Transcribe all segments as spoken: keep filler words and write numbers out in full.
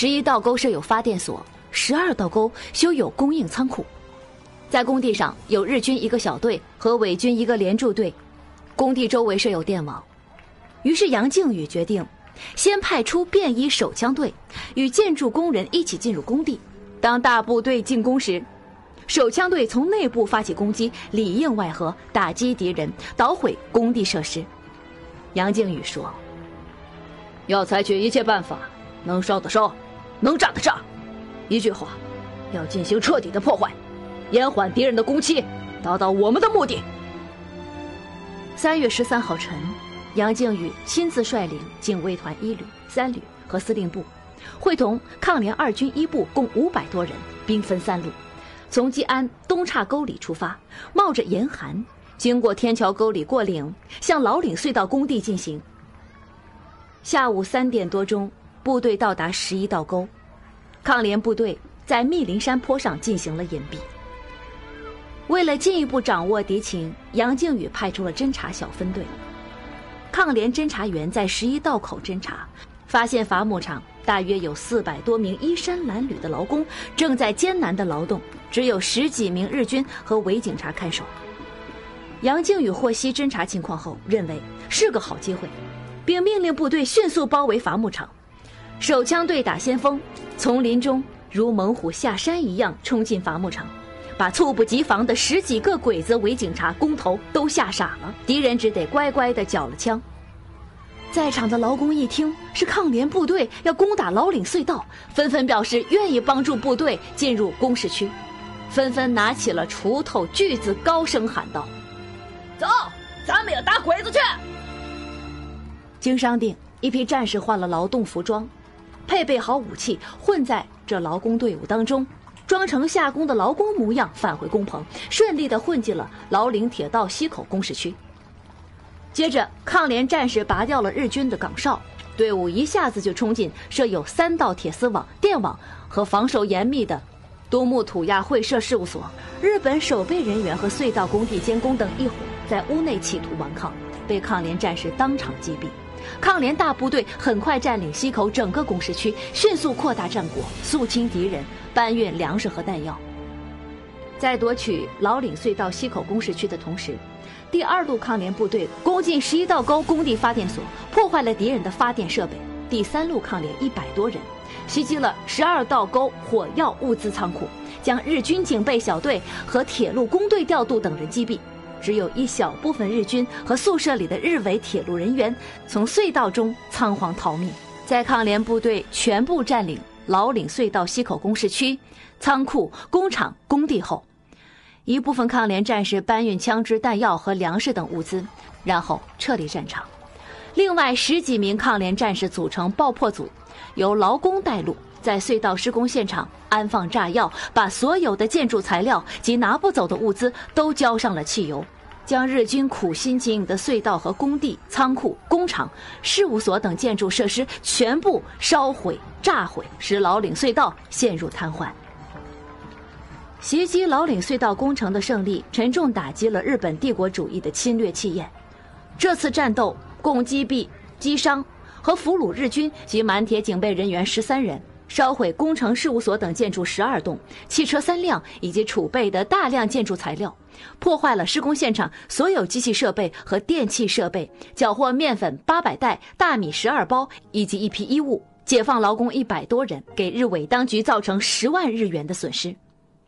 十一道沟设有发电所，十二道沟修有供应仓库。在工地上有日军一个小队和伪军一个连驻队，工地周围设有电网。于是杨靖宇决定先派出便衣手枪队与建筑工人一起进入工地，当大部队进攻时，手枪队从内部发起攻击，里应外合，打击敌人，捣毁工地设施。杨靖宇说，要采取一切办法，能烧的烧，能炸的炸，一句话，要进行彻底的破坏，延缓敌人的攻击，达到我们的目的。三月十三号晨，杨靖宇亲自率领警卫团一旅、三旅和司令部，会同抗联二军一部共五百多人，兵分三路，从吉安东岔沟里出发，冒着严寒，经过天桥沟里过岭，向老岭隧道工地进行。下午三点多钟，部队到达十一道沟，抗联部队在密林山坡上进行了隐蔽。为了进一步掌握敌情，杨靖宇派出了侦察小分队。抗联侦察员在十一道口侦察，发现伐木场大约有四百多名衣衫褴褛的劳工正在艰难的劳动，只有十几名日军和伪警察看守。杨靖宇获悉侦察情况后，认为是个好机会，并命令部队迅速包围伐木场。手枪队打先锋，从林中如猛虎下山一样冲进伐木场，把猝不及防的十几个鬼子伪警察工头都吓傻了，敌人只得乖乖地缴了枪。在场的劳工一听是抗联部队要攻打老岭隧道，纷纷表示愿意帮助部队进入工事区，纷纷拿起了锄头锯子，高声喊道，走，咱们也打鬼子去。经商定，一批战士换了劳动服装，配备好武器，混在这劳工队伍当中，装成下工的劳工模样返回工棚，顺利地混进了老岭铁道西口工事区。接着抗联战士拔掉了日军的岗哨，队伍一下子就冲进设有三道铁丝网、电网和防守严密的东木土亚会社事务所。日本守备人员和隧道工地监工等一伙在屋内企图顽抗，被抗联战士当场击毙。抗联大部队很快占领西口整个工事区，迅速扩大战果，肃清敌人，搬运粮食和弹药。在夺取老岭隧道西口工事区的同时，第二路抗联部队攻进十一道沟工地发电所，破坏了敌人的发电设备。第三路抗联一百多人袭击了十二道沟火药物资仓库，将日军警备小队和铁路工队调度等人击毙。只有一小部分日军和宿舍里的日伪铁路人员从隧道中仓皇逃命。在抗联部队全部占领老岭隧道西口工事区、仓库、工厂、工地后，一部分抗联战士搬运枪支、弹药和粮食等物资，然后撤离战场。另外十几名抗联战士组成爆破组，由劳工带路，在隧道施工现场安放炸药，把所有的建筑材料及拿不走的物资都浇上了汽油，将日军苦心经营的隧道和工地、仓库、工厂、事务所等建筑设施全部烧毁、炸毁，使老岭隧道陷入瘫痪。袭击老岭隧道工程的胜利，沉重打击了日本帝国主义的侵略气焰。这次战斗共击毙、击伤和俘虏日军及满铁警备人员十三人，烧毁工程事务所等建筑十二栋、汽车三辆以及储备的大量建筑材料，破坏了施工现场所有机器设备和电气设备，缴获面粉八百袋、大米十二包以及一批衣物，解放劳工一百多人，给日伪当局造成十万日元的损失。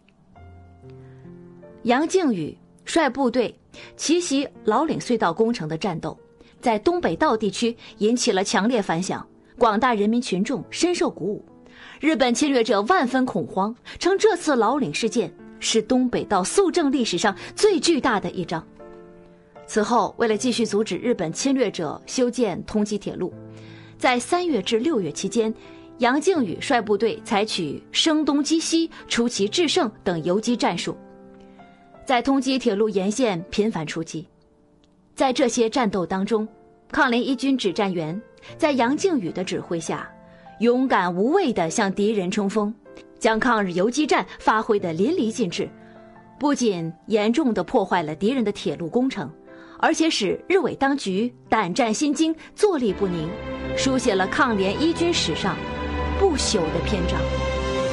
杨靖宇率部队奇袭老岭隧道工程的战斗，在东北道地区引起了强烈反响，广大人民群众深受鼓舞。日本侵略者万分恐慌，称这次老岭事件是东北道肃正历史上最巨大的一章。此后，为了继续阻止日本侵略者修建通缉铁路，在三月至六月期间，杨靖宇率部队采取声东击西、出奇制胜等游击战术，在通缉铁路沿线频繁出击。在这些战斗当中，抗联一军指战员在杨靖宇的指挥下，勇敢无畏地向敌人冲锋，将抗日游击战发挥得淋漓尽致，不仅严重地破坏了敌人的铁路工程，而且使日伪当局胆战心惊、坐立不宁，书写了抗联一军史上不朽的篇章。